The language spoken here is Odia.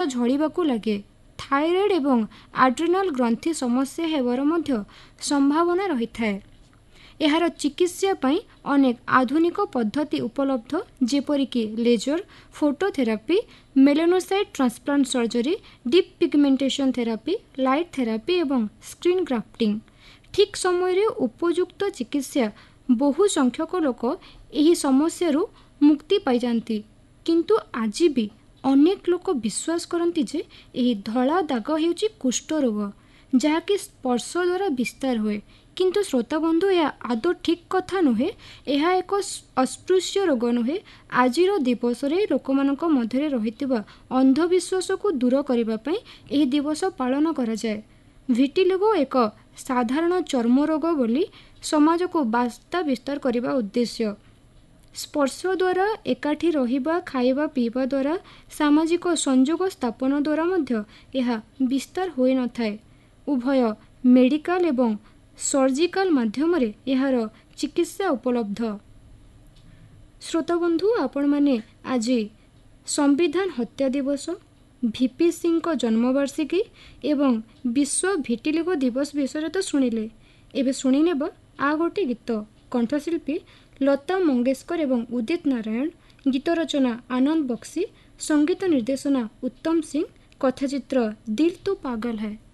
ଝଡ଼ିବାକୁ ଲାଗେ। ଥାଇରଏଡ୍ ଏବଂ ଆଡ୍ରିନାଲ ଗ୍ରନ୍ଥି ସମସ୍ୟା ହେବାର ମଧ୍ୟ ସମ୍ଭାବନା ରହିଥାଏ। ଏହାର ଚିକିତ୍ସା ପାଇଁ ଅନେକ ଆଧୁନିକ ପଦ୍ଧତି ଉପଲବ୍ଧ, ଯେପରିକି laser, phototherapy, ମେଲାନୋସାଇଟ୍ transplant surgery, deep pigmentation therapy, light therapy ଏବଂ ସ୍କ୍ରିନ୍ ଗ୍ରାଫ୍ଟିଂ। ଠିକ୍ ସମୟରେ ଉପଯୁକ୍ତ ଚିକିତ୍ସା ବହୁ ସଂଖ୍ୟକ ଲୋକ ଏହି ସମସ୍ୟାରୁ ମୁକ୍ତି ପାଇଯାନ୍ତି। କିନ୍ତୁ ଆଜି ବି ଅନେକ ଲୋକ ବିଶ୍ୱାସ କରନ୍ତି ଯେ ଏହି ଧଳା ଦାଗ ହେଉଛି କୁଷ୍ଠ ରୋଗ, ଯାହାକି ସ୍ପର୍ଶ ଦ୍ୱାରା ବିସ୍ତାର ହୁଏ। କିନ୍ତୁ ଶ୍ରୋତାବନ୍ଧୁ, ଏହା ଆଦୌ ଠିକ୍ କଥା ନୁହେଁ। ଏହା ଏକ ଅସ୍ପୃଶ୍ୟ ରୋଗ ନୁହେଁ। ଆଜିର ଦିବସରେ ଲୋକମାନଙ୍କ ମଧ୍ୟରେ ରହିଥିବା ଅନ୍ଧବିଶ୍ୱାସକୁ ଦୂର କରିବା ପାଇଁ ଏହି ଦିବସ ପାଳନ କରାଯାଏ। ଭିଟିଲିଗୋ ଏକ ସାଧାରଣ ଚର୍ମ ରୋଗ ବୋଲି ସମାଜକୁ ବାର୍ତ୍ତା ବିସ୍ତାର କରିବା ଉଦ୍ଦେଶ୍ୟ। ସ୍ପର୍ଶ ଦ୍ୱାରା, ଏକାଠି ରହିବା, ଖାଇବା ପିଇବା ଦ୍ୱାରା, ସାମାଜିକ ସଂଯୋଗ ସ୍ଥାପନ ଦ୍ୱାରା ମଧ୍ୟ ଏହା ବିସ୍ତାର ହୋଇନଥାଏ। ଉଭୟ ମେଡ଼ିକାଲ ଏବଂ ସର୍ଜିକାଲ ମାଧ୍ୟମରେ ଏହାର ଚିକିତ୍ସା ଉପଲବ୍ଧ। ଶ୍ରୋତାବନ୍ଧୁ, ଆପଣମାନେ ଆଜି ସମ୍ବିଧାନ ହତ୍ୟା ଦିବସ, ଭିପି ସିଂଙ୍କ ଜନ୍ମବାର୍ଷିକୀ ଏବଂ ବିଶ୍ୱ ଭିଟିଲିଗୋ ଦିବସ ବିଷୟରେ ତ ଶୁଣିଲେ। ଏବେ ଶୁଣିନେବା ଆଉ ଗୋଟିଏ ଗୀତ। କଣ୍ଠଶିଳ୍ପୀ ଲତା ମଙ୍ଗେଶକର ଏବଂ ଉଦିତ ନାରାୟଣ, ଗୀତ ରଚନା ଆନନ୍ଦ ବକ୍ସି, ସଙ୍ଗୀତ ନିର୍ଦ୍ଦେଶନା ଉତ୍ତମ ସିଂ, କଥାଚିତ୍ର ଦିଲ୍ ତୋ ପାଗଲ ହୈ।